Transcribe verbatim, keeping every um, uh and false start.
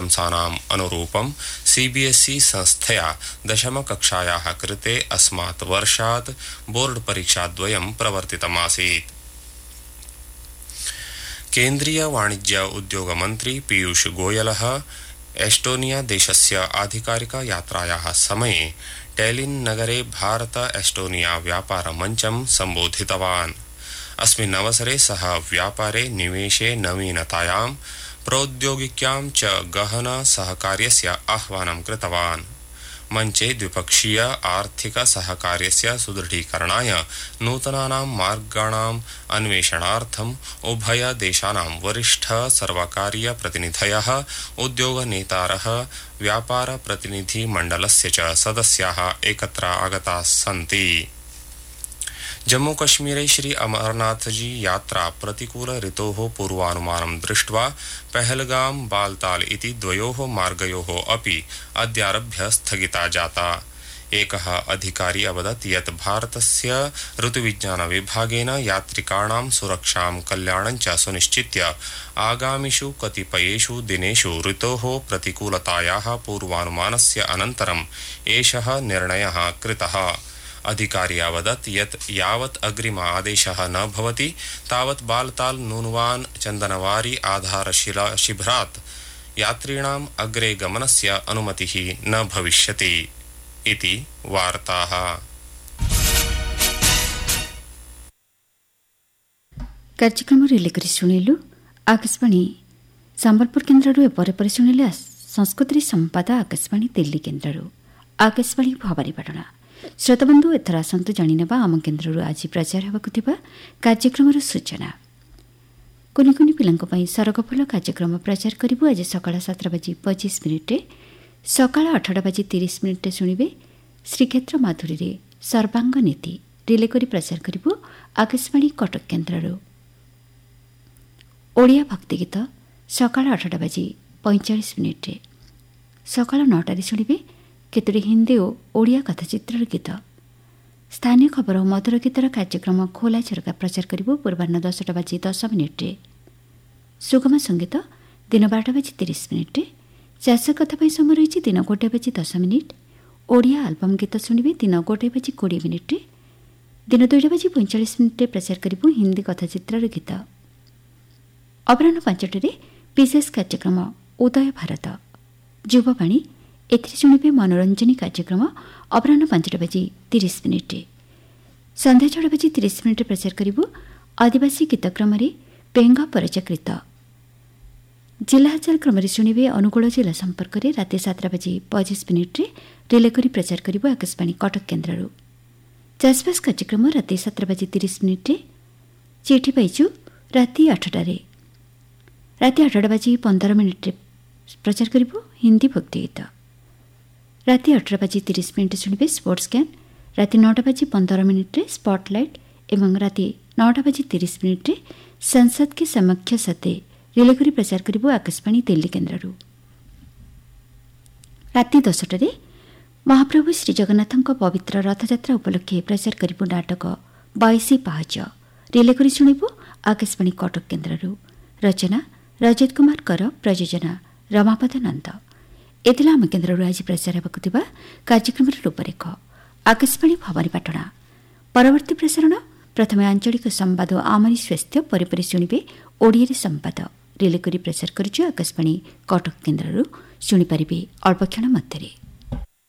फलितांशानाम् अनुरूपं CBSE संस्थया दशमकक्षायाः कृते अस्मात् वर्षात् बोर्ड परीक्षाद्वयं प्रवर्तितमासीत्। केन्द्रीय वाणिज्य उद्योग मन्त्री पीयूष गोयलः एस्टोनिया देशस्य आधिकारिक यात्रायाः समये टेलिन् नगरे भारत एस्टोनिया व्यापार मञ्चं सम्बोधितवान्। अस्मिन् अवसरे सः व्यापारे निवेशे नवीनतायां प्रौद्योगिक्यां च गहन सहकार्यस्य आह्वानं कृतवान्। मञ्चे द्विपक्षीय आर्थिक सहकार्यस्य सुदृढीकरणाय नूतनानां मार्गाणाम् अन्वेषणार्थम् उभय देशानां वरिष्ठ सर्वकारीय प्रतिनिधयः, उद्योगनेतारः, व्यापार प्रतिनिधि मण्डलस्य च सदस्याः एकत्र आगताः सन्ति। जम्मू कश्मीरे श्री अमरनाथजी यात्रा प्रतिकूल ऋतोः पूर्वानुमानं दृष्ट्वा पहलगाम बालताल इति द्वयोः मार्गयोः अपि अद्यारभ्य स्थगिता जाता। एकः अधिकारी अवदत् यत् भारतस्य ऋतुविज्ञान विभागेन यात्रिकाणां सुरक्षां कल्याणं च सुनिश्चित्य आगामिषु कतिपयेषु दिनेषु ऋतोः प्रतिकूलतायाः पूर्वानुमानस्य अनन्तरम् एषः निर्णयः कृतः। अधिकारी अवदत् यत् यावत् अग्रिम आदेशः न भवति तावत् बालताल नूनवान चन्दनवारी आधारशिला शिबिरात् यात्रिणाम् अग्रे गमनस्य अनुमतिः न भविष्यति इति वार्ताः। कार्यक्रम रिले करि सुनिलु आकाशवाणी संबलपुर केन्द्रରୁ एपरे परे सुनिले संस्कृति संवाद आकाशवाणी दिल्ली केन्द्रରୁ आकाशवाणी भवानीपाटना। श्रोतबंधु एथर आसतु जाणीनेबा आम केन्द्रରୁ आज प्रचार हेबाकु थिबा कार्यक्रमर सूचना। कुनि कुनि पिलांक पई सरगफल कार्यक्रम प्रचार करिबु। आज सकाळ सात बजे पच्चीस मिनिटे, सकाळ आठ बजे तीस मिनिटे शुणिबे श्रीक्षेत्र माधुरी रे सर्वांग नीति रिले करी प्रचार करिबु आकाशवाणी कटक केन्द्रରୁ। ओडिया भक्ति गीत सकाळ आठ बजे पैंचाश मिनिटे, सकाळ नौटा शुणिबे केतोटी हिंदी और ओडिया कथाचित्र गीत। स्थानीय खबर और मधुर गीतर कार्यक्रम खोला झरका प्रचार करिबु पूर्वाह्न दसटा बजे दस मिनिटे। सुगम संगीत दिन बारटा बजे तीस मिनिटे। चाष कथा समय रही दिन गोटे बजे दस मिनिट। ओडिया आल्बम गीत शुणिबे दिन गोटे बजे कोड़े मिनिटे। दिन दुईटा बजे पैंचाश मिनिटे प्रचार करिबु हिंदी कथाचित्र गीत। अपराह्न पांचटे विशेष कार्यक्रम उदय भारत युववाणी एथिरे शुणिबे मनोरंजनी कार्यक्रम अपराह्न पांचटा बजे तीस मिनिटे। संध्या छटा बजे तीस मिनिटे प्रचार करिबु आदिवासी गीतक्रम पेंगा परचकृत। जिला हाचार क्रम शुणिबे अनुगुल जिला संपर्क में राति सातटा बजे पचास मिनिटे रिले करी प्रचार करिबु आकाशवाणी कटक केन्द्रରୁ। चाषबास कार्यक्रम राति सातटा बजे तीस मिनिटे। चिठी पाइछु राति आठटारे राति आठटा बजे पंदर मिनिटे प्रचार करिबु हिंदी भक्ति गीत। राति अठारह बजे तीस मिनिट शुणिबे स्पोर्ट्स कैन। राति नौटा बजे पंदर मिनिटे स्पॉटलाइट एवं राति नौटा बजे तीस मिनिटे संसद के समक्ष सते रिले करी प्रचार करिबु आकाशवाणी दिल्ली केन्द्रରୁ। राति दसटारे महाप्रभु श्री जगन्नाथଙ୍କ पवित्र रथयात्रा उपलक्षे प्रचार करिबु नाटक बाईसी पाहच रिले करी शुणिबु आकाशवाणी कटक केन्द्रରୁ। रचना रजत कुमार कर, प्रयोजना रमापद नंद। एथिला आम केन्द्रରୁ आज प्रचार हेबाकु थिबा कार्यक्रम रूपरेख आकाशवाणी भवानीपाटना। परवर्ती प्रसारण प्रथमे आंचलिक संवाद आमरी स्वास्थ्य परिपरि शुणिबे ओडिया संवाद रिले करी प्रचार करिछु आकाशवाणी कटक केन्द्रରୁ। शुणिपारिबे अल्पक्षण मध्यरे।